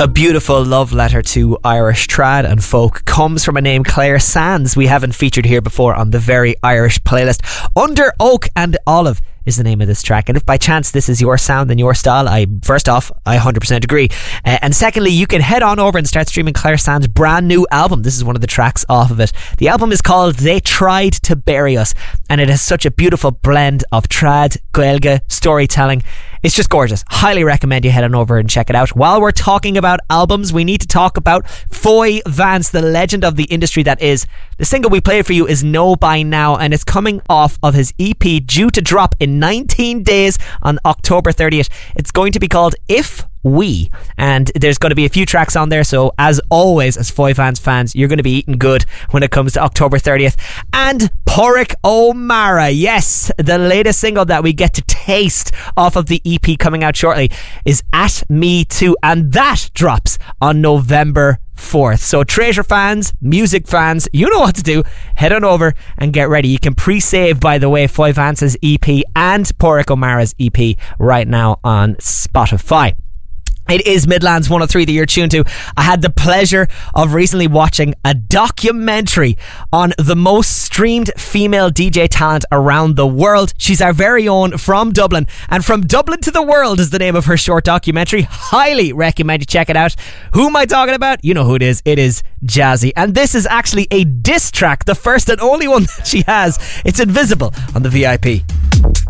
A beautiful love letter to Irish trad and folk comes from a name Claire Sands we haven't featured here before on the Very Irish playlist. Under Oak and Olive is the name of this track, and if by chance this is your sound and your style, I 100% agree, and secondly, you can head on over and start streaming Claire Sands' brand new album. This is one of the tracks off of it. The album is called They Tried to Bury Us, and it has such a beautiful blend of trad, Gaeilge, storytelling. It's just gorgeous. Highly recommend you head on over and check it out. While we're talking about albums, we need to talk about Foy Vance, the legend of the industry that is. The single we played for you is Know By Now, and it's coming off of his EP due to drop in 19 days on October 30th. It's going to be called If We, and there's going to be a few tracks on there, so as always, as Foy Vance fans, you're going to be eating good when it comes to October 30th. And Pádraig O'Meara, yes, the latest single that we get to taste off of the EP coming out shortly is At Me Too, and that drops on November 4th. So Treasure fans, music fans, you know what to do. Head on over and get ready. You can pre-save, by the way, Foy Vance's EP and Pádraig O'Meara's EP right now on Spotify. It is Midlands 103 that you're tuned to. I had the pleasure of recently watching a documentary on the most streamed female DJ talent around the world. She's our very own From Dublin, and From Dublin to the World is the name of her short documentary. Highly recommend you check it out. Who am I talking about? You know who it is. It is Jazzy, and this is actually a diss track, the first and only one that she has. It's Invisible on the VIP.